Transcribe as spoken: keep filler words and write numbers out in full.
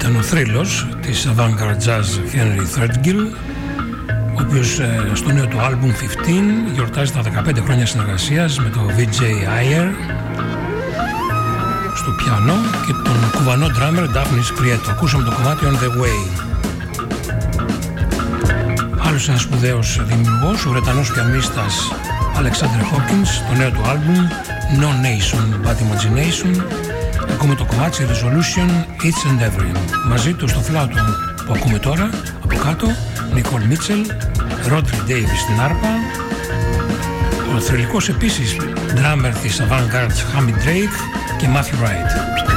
ήταν ο θρύλος της avant-garde jazz Henry Threadgill, ο οποίος ε, στο νέο του άλμπουμ πενήντα γιορτάζει τα δεκαπέντε χρόνια συνεργασίας με τον βι τζέι Ayer στο πιάνο και τον κουβανό drummer Daphnis Prieto. Ακούσαμε το κομμάτι On The Way. Άλλος ένας σπουδαίος δημιουργός, ο Βρετανός πιανίστας Alexander Hawkins, το νέο του άλμπουμ No Nation But Imagination. Ακούμε το κομμάτι Resolution Each and Every. Μαζί του στο φλάουτο που ακούμε τώρα, από κάτω, Nicole Mitchell, Rodri Davis στην άρπα, ο θρυλικός επίσης drummer της avant-garde Hamid Drake και Matthew Wright.